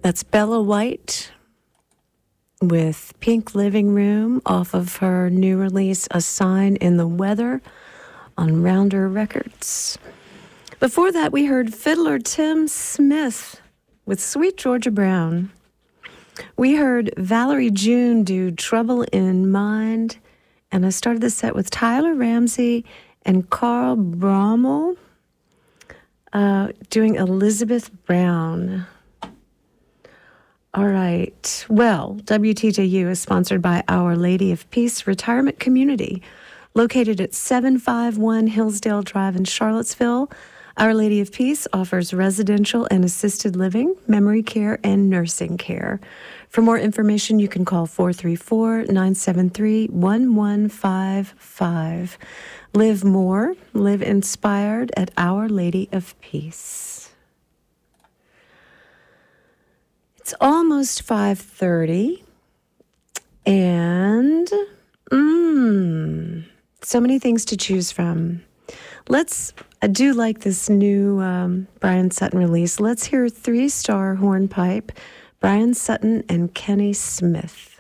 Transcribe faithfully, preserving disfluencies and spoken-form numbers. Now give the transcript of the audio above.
That's Bella White with Pink Living Room off of her new release, A Sign in the Weather, on Rounder Records. Before that, we heard fiddler Tim Smith with Sweet Georgia Brown. We heard Valerie June do Trouble in Mind, and I started the set with Tyler Ramsey and Carl Brommel uh, doing Elizabeth Brown. All right. Well, W T J U is sponsored by Our Lady of Peace Retirement Community, located at seven five one Hillsdale Drive in Charlottesville. Our Lady of Peace offers residential and assisted living, memory care, and nursing care. For more information, you can call four three four, nine seven three, one one five five. Live more, live inspired at Our Lady of Peace. It's almost five thirty, and mmm, so many things to choose from. Let's, I do like this new um, Brian Sutton release. Let's hear Three Star Hornpipe, Brian Sutton and Kenny Smith.